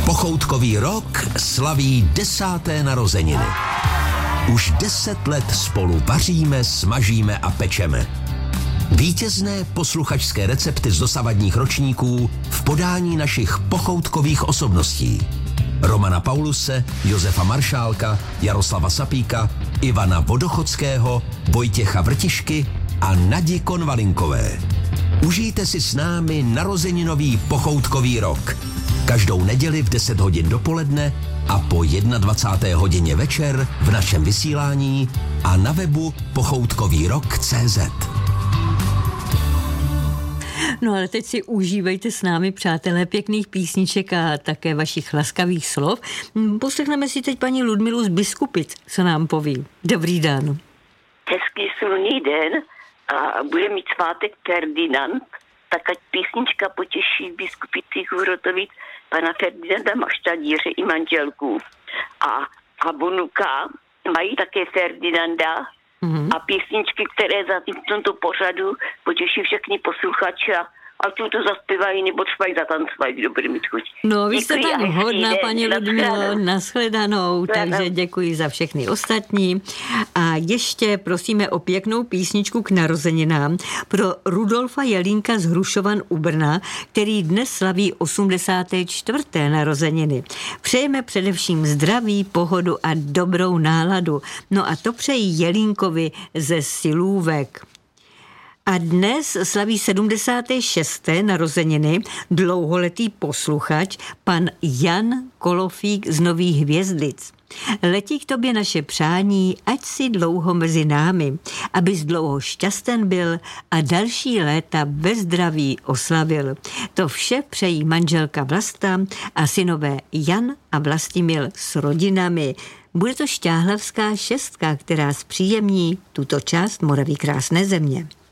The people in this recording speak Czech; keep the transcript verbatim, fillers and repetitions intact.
Pochoutkový rok slaví desáté narozeniny. Už deset let spolu vaříme, smažíme a pečeme. Vítězné posluchačské recepty z dosavadních ročníků v podání našich pochoutkových osobností. Romana Pauluse, Josefa Maršálka, Jaroslava Sapíka, Ivana Vodochodského, Vojtěcha Vrtišky a Nadi Konvalinkové. Užijte si s námi narozeninový pochoutkový rok. Každou neděli v deset hodin dopoledne a po dvacáté jedné hodině večer v našem vysílání a na webu pochoutkový rok tečka cé zet. No ale teď si užívejte s námi, přátelé, pěkných písniček a také vašich laskavých slov. Poslechneme si teď paní Ludmilu z Biskupic, co nám poví. Dobrý den. Hezký silný den a bude mít svátek Ferdinand, tak ať písnička potěší v Biskupicích Hrotovic pana Ferdinanda Maštadíře i manželku. A, a vnuka mají také Ferdinanda mm-hmm. a písničky, které za v tomto pořadu potěší všechny posluchače a tu to zaspívají nebo třeba i zatancovat, kdo bude mít chuť. No, vy jste tak hodná, den, paní Ludmilo, nashledanou, takže děkuji za všechny ostatní. A ještě prosíme o pěknou písničku k narozeninám pro Rudolfa Jelínka z Hrušovan u Brna, který dnes slaví osmdesáté čtvrté narozeniny. Přejeme především zdraví, pohodu a dobrou náladu. No a to přejí Jelínkovi ze Silůvek. A dnes slaví sedmdesáté šesté narozeniny dlouholetý posluchač pan Jan Kolofík z Nových Hvězdic. Letí k tobě naše přání, ať si dlouho mezi námi, abys dlouho šťasten byl a další léta ve zdraví oslavil. To vše přejí manželka Vlasta a synové Jan a Vlastimil s rodinami. Bude to šťáhlavská šestka, která zpříjemní tuto část Moravy krásné země.